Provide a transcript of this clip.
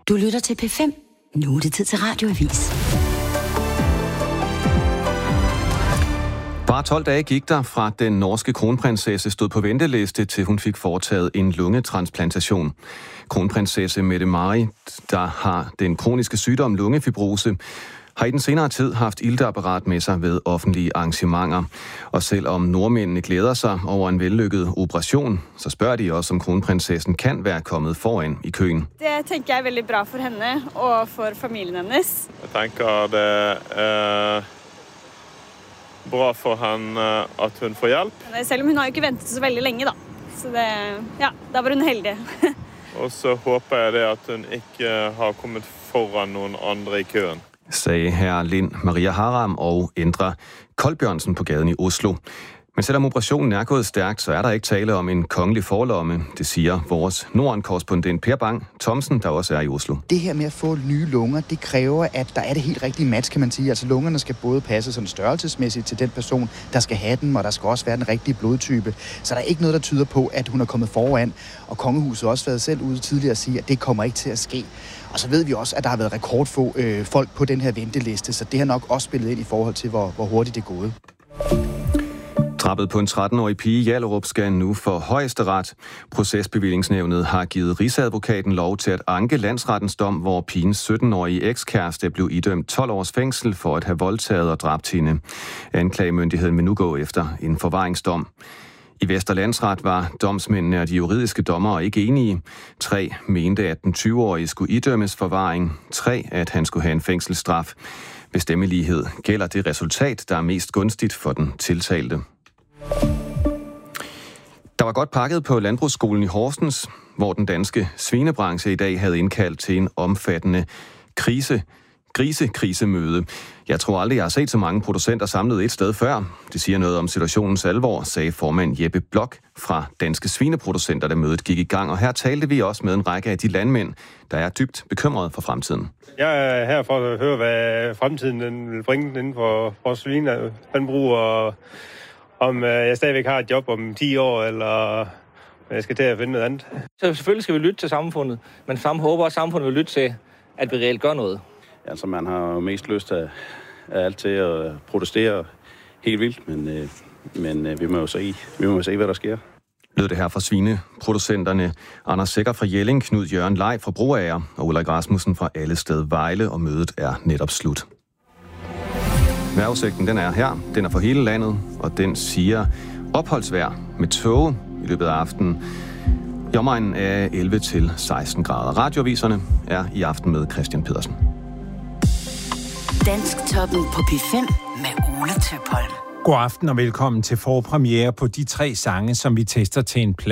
Du lytter til P5. Nu er det tid til Radioavis. Bare 12 dage gik der fra den norske kronprinsesse stod på venteliste, til hun fik foretaget en lungetransplantation. Kronprinsesse Mette-Marit, der har den kroniske sygdom lungefibrose, har i den senere tid haft ilteapparat med sig ved offentlige arrangementer. Og selvom nordmændene glæder sig over en vellykket operation, så spørger de også, om kronprinsessen kan være kommet foran i køen. Det tænker jeg er veldig bra for henne og for familien hennes. Jeg tænker, det er bra for henne, at hun får hjælp. Selv om hun har jo ikke ventet så veldig længe, da. Så det, ja, der var hun heldig. Og så håber jeg det, at hun ikke har kommet foran nogen andre i køen, sagde herr Lind Maria Haram og Endre Kolbjørnsen på gaden i Oslo. Men selvom operationen er gået stærkt, så er der ikke tale om en kongelig forlomme. Det siger vores Norden-korrespondent Per Bang Thomsen, der også er i Oslo. Det her med at få nye lunger, det kræver, at der er det helt rigtige match, kan man sige. Altså lungerne skal både passe sådan størrelsesmæssigt til den person, der skal have dem, og der skal også være den rigtige blodtype. Så der er ikke noget, der tyder på, at hun er kommet foran. Og kongehuset har også været selv ude tidligere at sige, at det kommer ikke til at ske. Og så ved vi også, at der har været rekordfå folk på den her venteliste, så det har nok også spillet ind i forhold til, hvor hurtigt det er gået. Drabet på en 13-årig pige i Hjallerup skal nu for Højesteret. Procesbevillingsnævnet har givet rigsadvokaten lov til at anke landsrettens dom, hvor pigens 17-årige ekskæreste blev idømt 12 års fængsel for at have voldtaget og dræbt hende. Anklagemyndigheden vil nu gå efter en forvaringsdom. I Vesterlandsret var domsmændene og de juridiske dommere ikke enige. 3 mente, at den 20-årige skulle idømmes forvaring. 3, at han skulle have en fængselsstraf. Ved stemmelighed gælder det resultat, der er mest gunstigt for den tiltalte. Der var godt pakket på Landbrugsskolen i Horsens, hvor den danske svinebranche i dag havde indkaldt til en omfattende krisemøde. Jeg tror aldrig, jeg har set så mange producenter samlet et sted før. Det siger noget om situationens alvor, sagde formand Jeppe Blok fra Danske Svineproducenter, da mødet gik i gang. Og her talte vi også med en række af de landmænd, der er dybt bekymrede for fremtiden. Jeg er her for at høre, hvad fremtiden den vil bringe inden for vores svinelandbrug, og om jeg stadigvæk har et job om 10 år, eller jeg skal til at finde noget andet. Så selvfølgelig skal vi lytte til samfundet, men håber, at samfundet vil lytte til, at vi reelt gør noget. Altså, man har mest lyst af alt til at protestere helt vildt, men vi må jo se, hvad der sker. Lød det her fra svineproducenterne Anders Sækker fra Jelling, Knud Jørgen Lej fra Broager og Ulrik Rasmussen fra Allested Vejle, og mødet er netop slut. Vejrudsigten, den er her. Den er for hele landet, og den siger opholdsvejr med tåge i løbet af aftenen. I omegnen er 11 til 16 grader. Radioaviserne er i aften med Christian Pedersen. Dansktoppen på P5 med Ole Tøpholm. God aften og velkommen til forpremiere på de 3 sange, som vi tester til en